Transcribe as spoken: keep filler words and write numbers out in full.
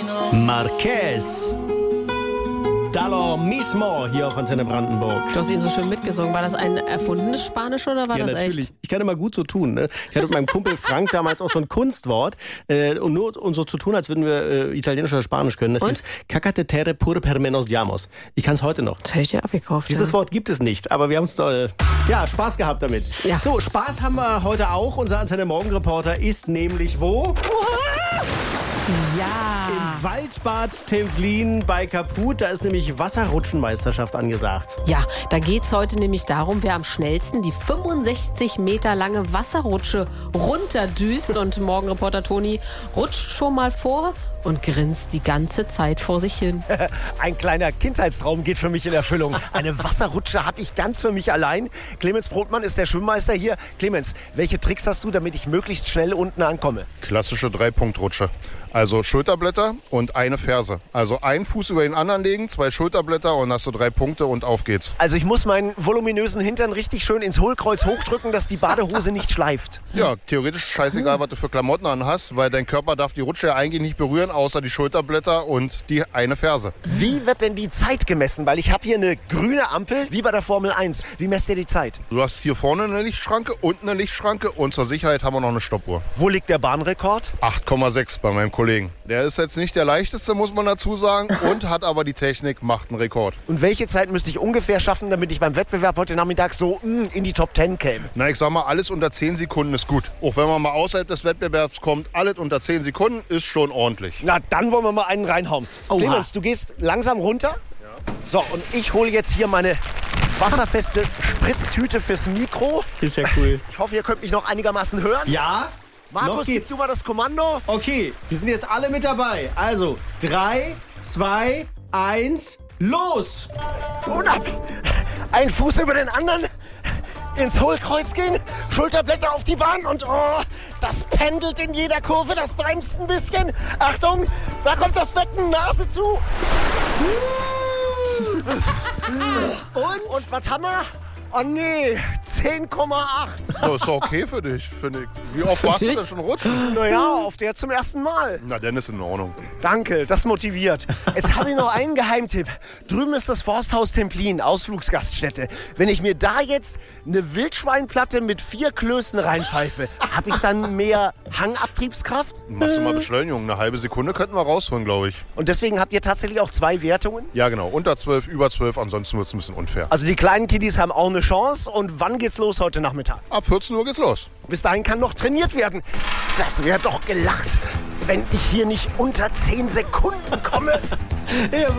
Marquez. Dalo mismo hier auf Antenne Brandenburg. Du hast eben so schön mitgesungen. War das ein erfundenes Spanisch oder war ja, das natürlich. echt? Ich kann immer gut so tun. Ne? Ich hatte mit meinem Kumpel Frank damals auch so ein Kunstwort. Äh, und nur und so zu tun, als würden wir äh, Italienisch oder Spanisch können. Das und? ist cacate terre pur per menos diamos. Ich kann es heute noch. Das hätte ich dir abgekauft. Dieses ja. Wort gibt es nicht, aber wir haben es äh, ja, Spaß gehabt damit. Ja. So, Spaß haben wir heute auch. Unser Antenne Morgenreporter ist nämlich wo? Ja. Im Waldbad Templin bei Kaput. Da ist nämlich Wasserrutschenmeisterschaft angesagt. Ja, da geht's heute nämlich darum, wer am schnellsten die fünfundsechzig Meter lange Wasserrutsche runterdüst. Und Morgenreporter Toni rutscht schon mal vor und grinst die ganze Zeit vor sich hin. Ein kleiner Kindheitstraum geht für mich in Erfüllung. Eine Wasserrutsche habe ich ganz für mich allein. Clemens Brotmann ist der Schwimmmeister hier. Clemens, welche Tricks hast du, damit ich möglichst schnell unten ankomme? Klassische Dreipunktrutsche. Also Schulterblätter und eine Ferse. Also einen Fuß über den anderen legen, zwei Schulterblätter und hast du drei Punkte und auf geht's. Also ich muss meinen voluminösen Hintern richtig schön ins Hohlkreuz hochdrücken, dass die Badehose nicht schleift. Ja, theoretisch scheißegal, was du für Klamotten an hast, weil dein Körper darf die Rutsche ja eigentlich nicht berühren, außer die Schulterblätter und die eine Ferse. Wie wird denn die Zeit gemessen? Weil ich habe hier eine grüne Ampel, wie bei der Formel eins. Wie messt ihr die Zeit? Du hast hier vorne eine Lichtschranke, unten eine Lichtschranke und zur Sicherheit haben wir noch eine Stoppuhr. Wo liegt der Bahnrekord? acht Komma sechs bei meinem Kollegen. Der ist jetzt nicht der leichteste, muss man dazu sagen, und hat aber die Technik, macht einen Rekord. Und welche Zeit müsste ich ungefähr schaffen, damit ich beim Wettbewerb heute Nachmittag so mh, in die Top Ten käme? Na, ich sag mal, alles unter zehn Sekunden ist gut. Auch wenn man mal außerhalb des Wettbewerbs kommt, alles unter zehn Sekunden ist schon ordentlich. Na, dann wollen wir mal einen reinhauen. Oha. Clemens, du gehst langsam runter. Ja. So, und ich hole jetzt hier meine wasserfeste Spritztüte fürs Mikro. Ist ja cool. Ich hoffe, ihr könnt mich noch einigermaßen hören. Ja? Noch Markus, geht's. gibst du mal das Kommando? Okay, wir sind jetzt alle mit dabei. Also, drei, zwei, eins, los! Und ab. Ein Fuß über den anderen. Ins Hohlkreuz gehen, Schulterblätter auf die Bahn und oh, das pendelt in jeder Kurve, das bremst ein bisschen. Achtung, da kommt das Becken, Nase zu. Und? Und was haben wir? Oh nee, zehn Komma acht. Das ist doch okay für dich, finde ich. Wie oft warst du dich? denn schon rutschen? Naja, auf der zum ersten Mal. Na, dann ist in Ordnung. Danke, das motiviert. Jetzt habe ich noch einen Geheimtipp. Drüben ist das Forsthaus Templin, Ausflugsgaststätte. Wenn ich mir da jetzt eine Wildschweinplatte mit vier Klößen reinpfeife, habe ich dann mehr Hangabtriebskraft? Machst du mal Beschleunigung. Eine halbe Sekunde könnten wir rausholen, glaube ich. Und deswegen habt ihr tatsächlich auch zwei Wertungen? Ja, genau. Unter zwölf, über zwölf, ansonsten wird es ein bisschen unfair. Also die kleinen Kiddies haben auch eine Chance. Und wann geht's los heute Nachmittag? Ab vierzehn Uhr geht's los. Bis dahin kann noch trainiert werden. Das wäre doch gelacht, wenn ich hier nicht unter zehn Sekunden komme.